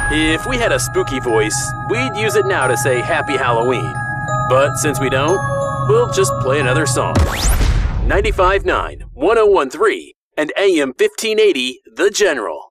If we had a spooky voice, we'd use it now to say Happy Halloween. But since we don't, we'll just play another song. 95.9, 101.3, and AM 1580, The General.